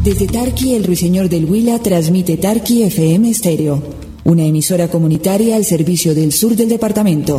Desde Tarqui, el Ruiseñor del Huila transmite Tarqui FM Estéreo, una emisora comunitaria al servicio del sur del departamento.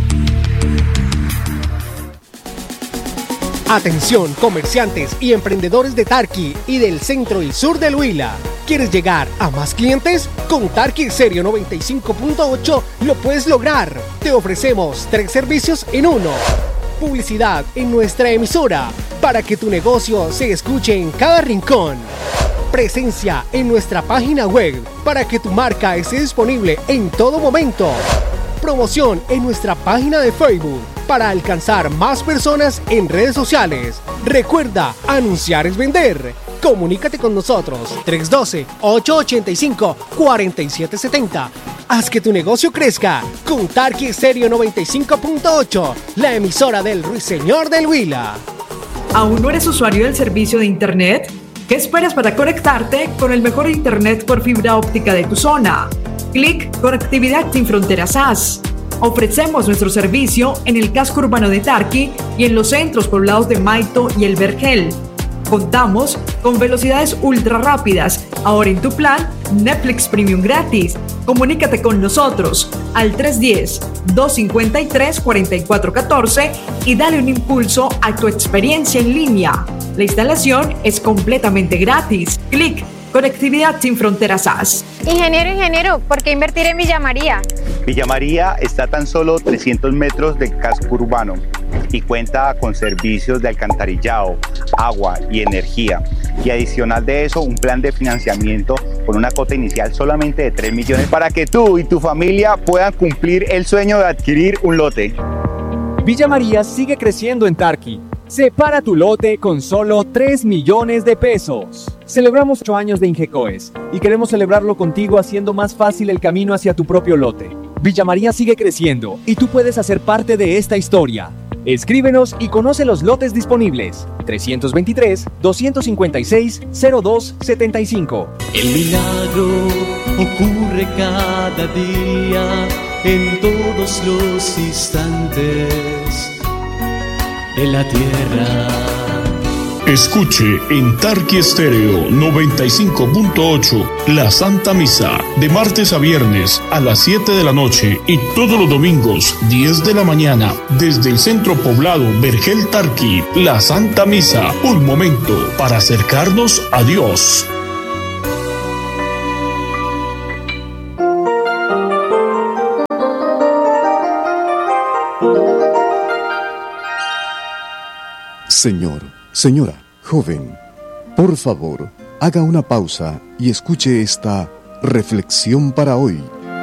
Atención, comerciantes y emprendedores de Tarqui y del centro y sur del Huila. ¿Quieres llegar a más clientes? Con Tarqui Stereo 95.8 lo puedes lograr. Te ofrecemos 3 servicios en uno. Publicidad en nuestra emisora para que tu negocio se escuche en cada rincón. Presencia en nuestra página web para que tu marca esté disponible en todo momento. Promoción en nuestra página de Facebook para alcanzar más personas en redes sociales. Recuerda, anunciar es vender. Comunícate con nosotros 312-885-4770. Haz que tu negocio crezca con Tarqui Stereo 95.8, la emisora del Ruiseñor del Huila. ¿Aún no eres usuario del servicio de Internet? ¿Qué esperas para conectarte con el mejor Internet por fibra óptica de tu zona? Clic Conectividad Sin Fronteras SAS. Ofrecemos nuestro servicio en el casco urbano de Tarqui y en los centros poblados de Maito y El Vergel. Contamos con velocidades ultra rápidas. Ahora en tu plan, Netflix Premium gratis. Comunícate con nosotros al 310-253-4414 y dale un impulso a tu experiencia en línea. La instalación es completamente gratis. Clic Conectividad Sin Fronteras SAS. Ingeniero, ¿por qué invertir en Villa María? Villa María está a tan solo 300 metros del casco urbano y cuenta con servicios de alcantarillado, agua y energía. Y adicional de eso, un plan de financiamiento con una cuota inicial solamente de 3 millones para que tú y tu familia puedan cumplir el sueño de adquirir un lote. Villa María sigue creciendo en Tarqui. Separa tu lote con solo 3 millones de pesos. Celebramos 8 años de Ingecoes y queremos celebrarlo contigo haciendo más fácil el camino hacia tu propio lote. Villa María sigue creciendo y tú puedes hacer parte de esta historia. Escríbenos y conoce los lotes disponibles. 323-256-0275. El milagro ocurre cada día, en todos los instantes, en la tierra. Escuche en Tarqui Stereo 95.8 la Santa Misa de martes a viernes a las 7 de la noche y todos los domingos 10 de la mañana desde el centro poblado Vergel Tarqui. La Santa Misa, un momento para acercarnos a Dios. Señor, señora, joven, por favor, haga una pausa y escuche esta reflexión para hoy.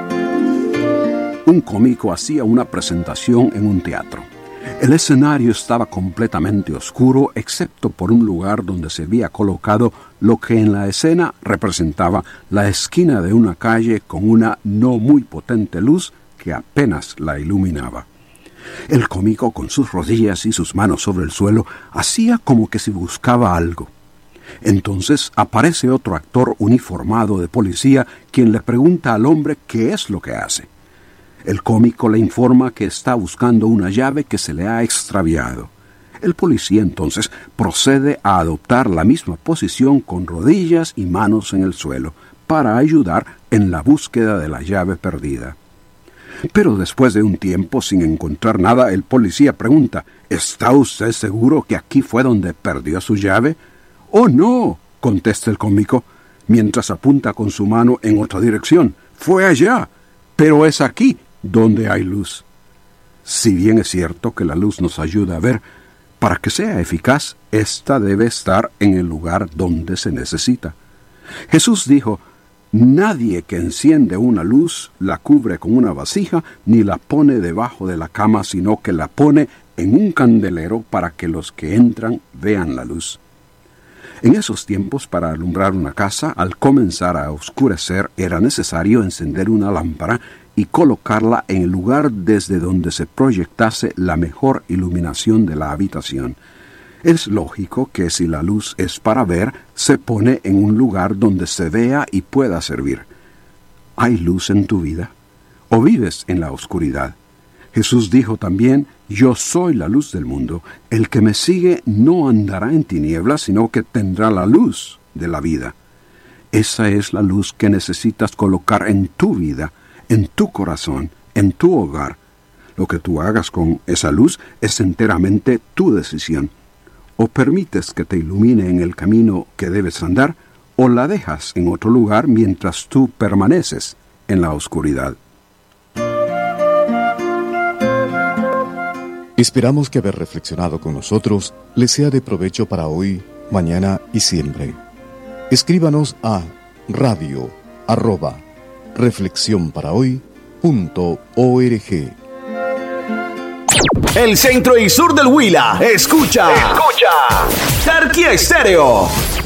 Un cómico hacía una presentación en un teatro. El escenario estaba completamente oscuro, excepto por un lugar donde se había colocado lo que en la escena representaba la esquina de una calle con una no muy potente luz que apenas la iluminaba. El cómico, con sus rodillas y sus manos sobre el suelo, hacía como que si buscaba algo. Entonces aparece otro actor uniformado de policía, quien le pregunta al hombre qué es lo que hace. El cómico le informa que está buscando una llave que se le ha extraviado. El policía entonces procede a adoptar la misma posición con rodillas y manos en el suelo, para ayudar en la búsqueda de la llave perdida. Pero después de un tiempo sin encontrar nada, el policía pregunta: ¿está usted seguro que aquí fue donde perdió su llave? «Oh, no», contesta el cómico, mientras apunta con su mano en otra dirección. «Fue allá, pero es aquí donde hay luz». Si bien es cierto que la luz nos ayuda a ver, para que sea eficaz, ésta debe estar en el lugar donde se necesita. Jesús dijo: «Nadie que enciende una luz la cubre con una vasija ni la pone debajo de la cama, sino que la pone en un candelero para que los que entran vean la luz». En esos tiempos, para alumbrar una casa, al comenzar a oscurecer, era necesario encender una lámpara y colocarla en el lugar desde donde se proyectase la mejor iluminación de la habitación. Es lógico que si la luz es para ver, se pone en un lugar donde se vea y pueda servir. ¿Hay luz en tu vida? ¿O vives en la oscuridad? Jesús dijo también: Yo soy la luz del mundo. El que me sigue no andará en tinieblas, sino que tendrá la luz de la vida. Esa es la luz que necesitas colocar en tu vida, en tu corazón, en tu hogar. Lo que tú hagas con esa luz es enteramente tu decisión. O permites que te ilumine en el camino que debes andar, o la dejas en otro lugar mientras tú permaneces en la oscuridad. Esperamos que haber reflexionado con nosotros les sea de provecho para hoy, mañana y siempre. Escríbanos a radio@reflexionparahoy.org. El centro y sur del Huila escucha Tarquía Estéreo.